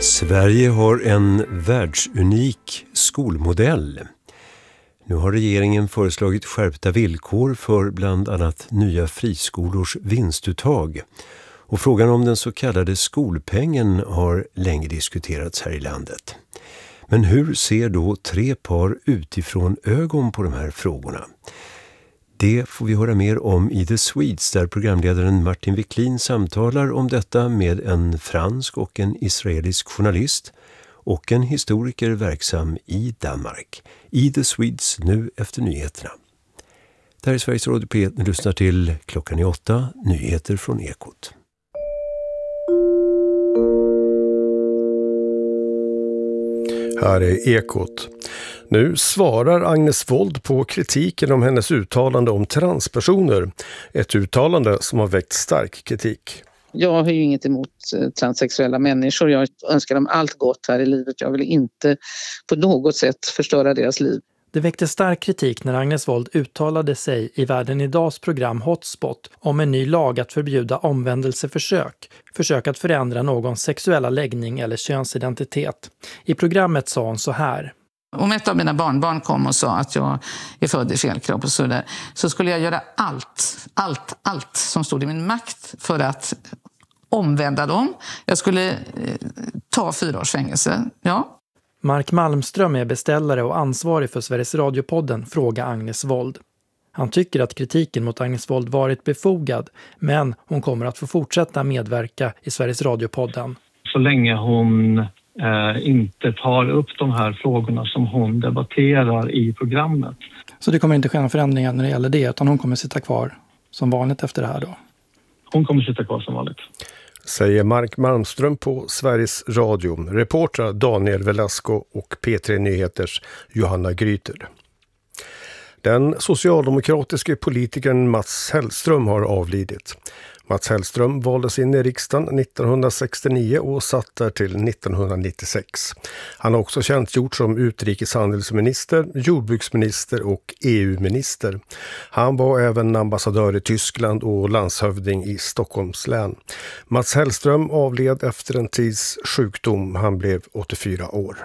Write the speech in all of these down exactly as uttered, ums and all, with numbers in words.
Sverige har en världsunik skolmodell. Nu har regeringen föreslagit skärpta villkor för bland annat nya friskolors vinstuttag. Och frågan om den så kallade skolpengen har länge diskuterats här i landet. Men hur ser då tre par utifrån ögon på de här frågorna? Det får vi höra mer om i The Swedes, där programledaren Martin Wiklin samtalar om detta med en fransk och en israelisk journalist och en historiker verksam i Danmark. I The Swedes nu efter nyheterna. Det här är Sveriges Radio P. Ni lyssnar till klockan är åtta, nyheter från Ekot. Här är Ekot. Nu svarar Agnes Wold på kritiken om hennes uttalande om transpersoner. Ett uttalande som har väckt stark kritik. Jag har ju inget emot transsexuella människor. Jag önskar dem allt gott här i livet. Jag vill inte på något sätt förstöra deras liv. Det väckte stark kritik när Agnes Wold uttalade sig i Världen Idags program Hotspot om en ny lag att förbjuda omvändelseförsök, försök att förändra någons sexuella läggning eller könsidentitet. I programmet sa hon så här. Om ett av mina barnbarn kom och sa att jag är född i fel kropp och så där, så skulle jag göra allt, allt, allt som stod i min makt för att omvända dem. Jag skulle eh, ta fyra års fängelse, ja. Mark Malmström är beställare och ansvarig för Sveriges Radio-podden Fråga Agnes Wold. Han tycker att kritiken mot Agnes Wold varit befogad, men hon kommer att få fortsätta medverka i Sveriges Radio-podden. Så länge hon eh, inte tar upp de här frågorna som hon debatterar i programmet. Så det kommer inte ske några förändringar när det gäller det, utan hon kommer sitta kvar som vanligt efter det här då? Hon kommer sitta kvar som vanligt. Säger Mark Malmström på Sveriges Radio. Reportrar Daniel Velasco och P tre Nyheters Johanna Gryter. Den socialdemokratiske politikern Mats Hellström har avlidit. Mats Hellström valdes in i riksdagen nittonhundrasextionio och satt där till nittonhundranittiosex. Han har också tjänstgjort som utrikeshandelsminister, jordbruksminister och E U-minister. Han var även ambassadör i Tyskland och landshövding i Stockholms län. Mats Hellström avled efter en tids sjukdom. Han blev åttiofyra år.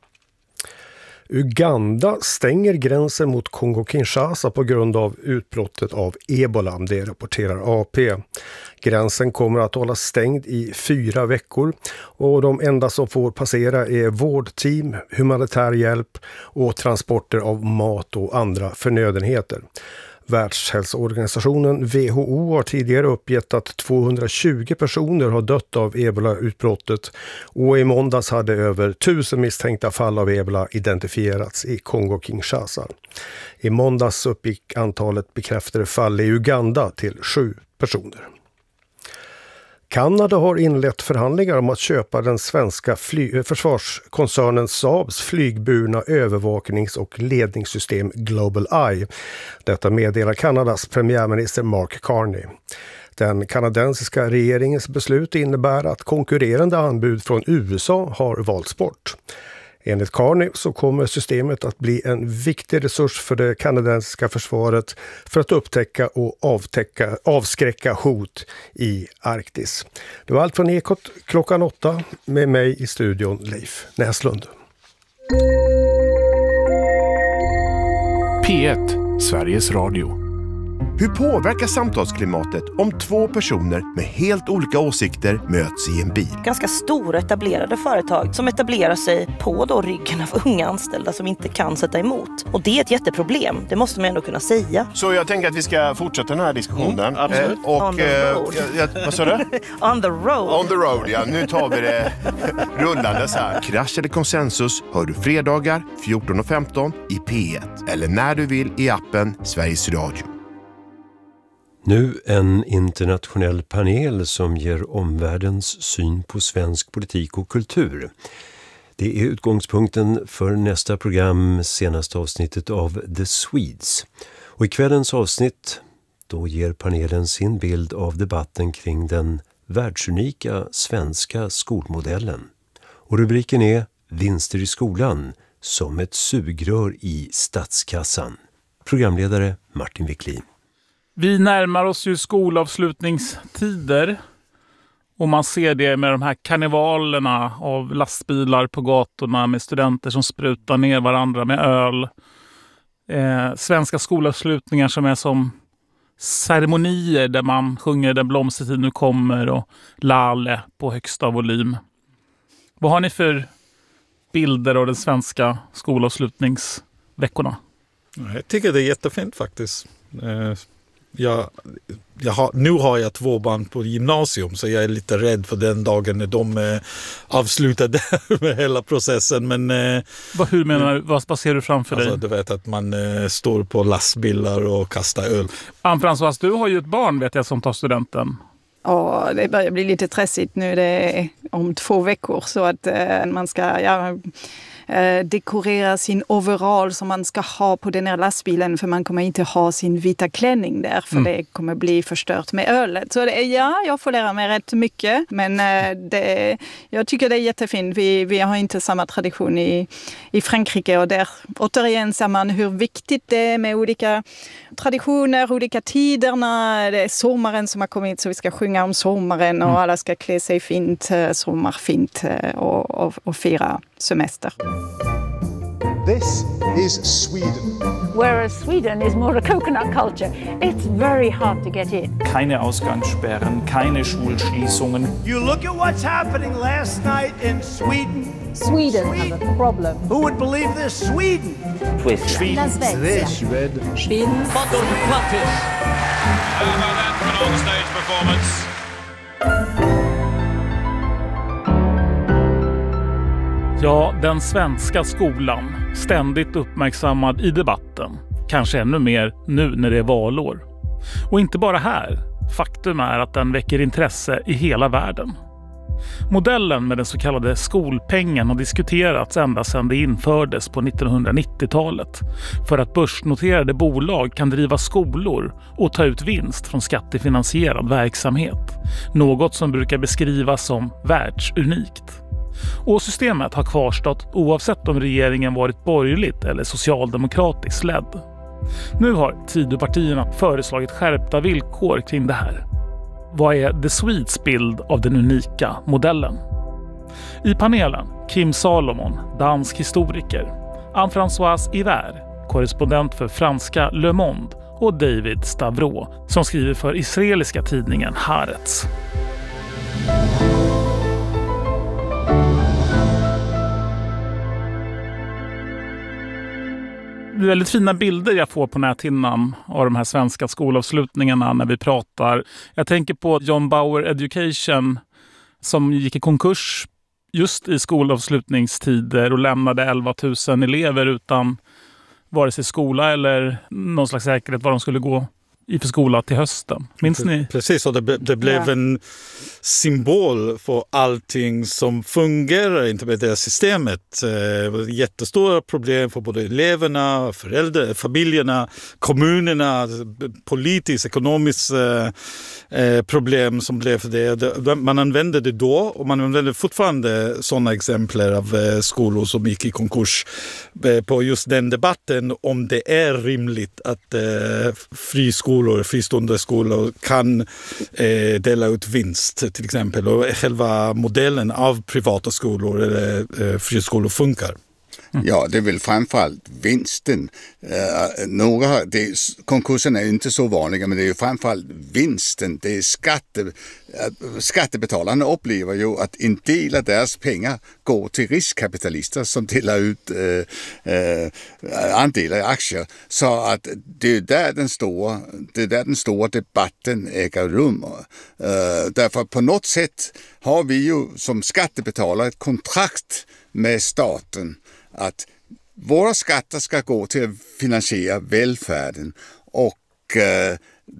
Uganda stänger gränsen mot Kongo-Kinshasa på grund av utbrottet av ebola, det rapporterar A P. Gränsen kommer att hållas stängd i fyra veckor och de enda som får passera är vårdteam, humanitär hjälp och transporter av mat och andra förnödenheter. Världshälsoorganisationen W H O har tidigare uppgett att tvåhundratjugo personer har dött av ebola-utbrottet och i måndags hade över tusen misstänkta fall av ebola identifierats i Kongo-Kinshasa. I måndags uppgick antalet bekräftade fall i Uganda till sju personer. Kanada har inlett förhandlingar om att köpa den svenska fly- försvarskoncernen Saabs flygburna övervaknings- och ledningssystem Global Eye. Detta meddelar Kanadas premiärminister Mark Carney. Den kanadensiska regeringens beslut innebär att konkurrerande anbud från U S A har valts bort. Enligt Carney så kommer systemet att bli en viktig resurs för det kanadensiska försvaret för att upptäcka och avtäcka, avskräcka hot i Arktis. Det var allt från Ekot klockan åtta med mig i studion Leif Näslund. P ett, Sveriges Radio. Hur påverkar samtalsklimatet om två personer med helt olika åsikter möts i en bil? Ganska stora etablerade företag som etablerar sig på då ryggen av unga anställda som inte kan sätta emot. Och det är ett jätteproblem, det måste man ändå kunna säga. Så jag tänker att vi ska fortsätta den här diskussionen. Mm, absolut. Eh, och, On the road. Eh, ja, vad sa du? On the road. On the road, ja. Nu tar vi det rullande så här. Krasch eller konsensus hör du fredagar fjorton och femton i P ett. Eller när du vill i appen Sveriges Radio. Nu en internationell panel som ger omvärldens syn på svensk politik och kultur. Det är utgångspunkten för nästa program, senaste avsnittet av The Swedes. Och i kvällens avsnitt då ger panelen sin bild av debatten kring den världsunika svenska skolmodellen. Och rubriken är Vinster i skolan som ett sugrör i statskassan. Programledare Martin Wiklin. Vi närmar oss ju skolavslutningstider Och man ser det med de här karnevalerna av lastbilar på gatorna med studenter som sprutar ner varandra med öl. Eh, svenska skolavslutningar som är som ceremonier där man sjunger Den blomstertid nu kommer och Lale på högsta volym. Vad har ni för bilder av den svenska skolavslutningsveckorna? Jag tycker det är jättefint faktiskt. Jag, jag har, nu har jag två barn på gymnasium så jag är lite rädd för den dagen när de eh, avslutade med hela processen. Men, eh, vad, hur menar du? Vad, vad ser du framför alltså, dig? Du vet att man eh, står på lastbilar och kastar öl. Ann-Françoise, du har ju ett barn vet jag som tar studenten. Ja, det börjar bli lite stressigt nu. Det är om två veckor så att eh, man ska... Ja, dekorera sin overall som man ska ha på den här lastbilen för man kommer inte ha sin vita klänning där för mm. det kommer bli förstört med ölet. Så det, ja, jag får lära mig rätt mycket men det, jag tycker det är jättefint. Vi, vi har inte samma tradition i, i Frankrike och där återigen ser man hur viktigt det är med olika traditioner, olika tiderna. Det är sommaren som har kommit så vi ska sjunga om sommaren och mm. alla ska klä sig fint, sommarfint och, och, och fira semester. This is Sweden. Whereas Sweden is more a coconut culture. It's very hard to get in. Keine Ausgangssperren, keine Schulschließungen. You look at what's happening last night in Sweden. Sweden, Sweden. have a problem. Who would believe this? Sweden. Sweden. Sweden. Sweden. Sweden. Bottom Plattis. How about that for an on-stage performance? Ja, den svenska skolan, ständigt uppmärksammad i debatten. Kanske ännu mer nu när det är valår. Och inte bara här. Faktum är att den väcker intresse i hela världen. Modellen med den så kallade skolpengen har diskuterats ända sedan det infördes på nittonhundranittiotalet. För att börsnoterade bolag kan driva skolor och ta ut vinst från skattefinansierad verksamhet. Något som brukar beskrivas som världsunikt. Och systemet har kvarstått oavsett om regeringen varit borgerligt eller socialdemokratiskt ledd. Nu har Tidöpartierna föreslagit skärpta villkor kring det här. Vad är The Swedes bild av den unika modellen? I panelen Kim Salomon, dansk historiker, Anne-Françoise Hiver, korrespondent för franska Le Monde och David Stavro som skriver för israeliska tidningen Haaretz. Det är väldigt fina bilder jag får på näthinnan av de här svenska skolavslutningarna när vi pratar. Jag tänker på John Bauer Education som gick i konkurs just i skolavslutningstider och lämnade elva tusen elever utan vare sig skola eller någon slags säkerhet var de skulle gå i för skola till hösten. Minns ni? Precis, och det, det blev ja. en symbol för allting som fungerar inte med det systemet. Eh, jättestora problem för både eleverna, föräldrar, familjerna, kommunerna, politiskt, ekonomiskt eh, problem som blev det. det. Man använde det då och man använder fortfarande sådana exempel av eh, skolor som gick i konkurs eh, på just den debatten om det är rimligt att eh, friskolor Skolor, fristående skolor kan eh, dela ut vinst till exempel och själva modellen av privata skolor eller eh, friskolor funkar. Mm. Ja, det är väl framförallt vinsten. Uh, några, det, konkursen är ju inte så vanliga, men det är ju framförallt vinsten. Det är skatte, uh, skattebetalarna upplever ju att en del av deras pengar går till riskkapitalister som delar ut uh, uh, andelar i aktier. Så att det är där den stora, det är där den stora debatten äger rum. Uh, därför på något sätt har vi ju som skattebetalare ett kontrakt med staten att våra skatter ska gå till att finansiera välfärden och eh,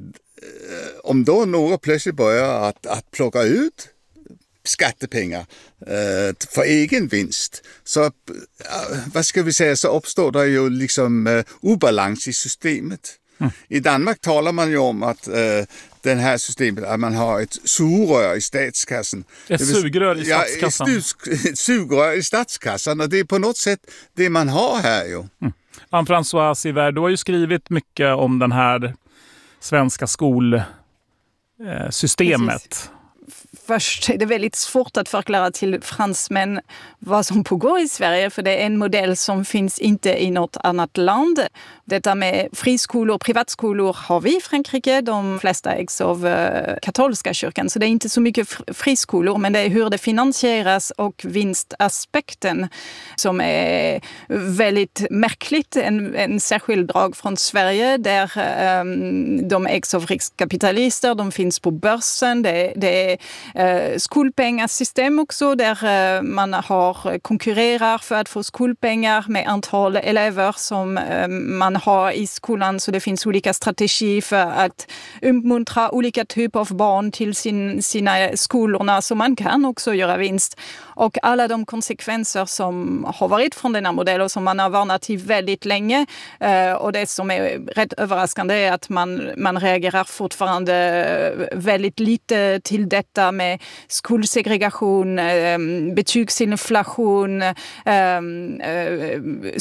om då några plötsligt börjar att, att plocka ut skattepengar eh, för egen vinst så eh, vad ska vi säga så uppstår det ju liksom eh, obalans i systemet. Mm. I Danmark talar man ju om att eh, den här systemet att man har ett sugrör i statskassan. Ett sugrör i statskassan? Ja, ett sugrör i statskassan och det är på något sätt det man har här ju. Mm. Anne-Françoise Hiver, du har ju skrivit mycket om den här svenska skolsystemet. först är det väldigt svårt att förklara till fransmän vad som pågår i Sverige, för det är en modell som finns inte i något annat land. Detta med friskolor, privatskolor har vi i Frankrike, de flesta ägs av uh, katolska kyrkan, så det är inte så mycket friskolor, men det är hur det finansieras och vinstaspekten som är väldigt märkligt, en, en särskild drag från Sverige där um, de ägs av riskkapitalister, de finns på börsen, det, det är uh, skolpengasystem också där uh, man har konkurrerar för att få skolpengar med antal elever som uh, man har i skolan, så det finns olika strategier för att uppmuntra olika typer av barn till sin, sina skolorna, så man kan också göra vinst. Och alla de konsekvenser som har varit från den här modellen och som man har varnat i väldigt länge, uh, och det som är rätt överraskande är att man, man reagerar fortfarande väldigt lite till detta med skolsegregation, uh, betygsinflation, uh, uh,